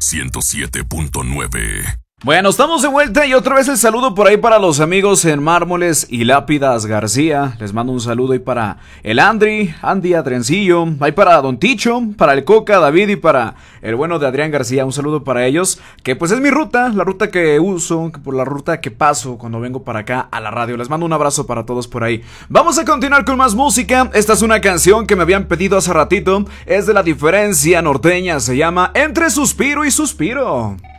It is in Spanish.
107.9. Bueno, estamos de vuelta y otra vez el saludo por ahí para los amigos en Mármoles y Lápidas García. Les mando un saludo ahí para el Andy Adrencillo, ahí para Don Ticho, para el Coca, David y para el bueno de Adrián García. Un saludo para ellos, que pues es mi ruta, la ruta que uso, por la ruta que paso cuando vengo para acá a la radio. Les mando un abrazo para todos por ahí. Vamos a continuar con más música. Esta es una canción que me habían pedido hace ratito. Es de La Diferencia Norteña, se llama Entre Suspiro y Suspiro.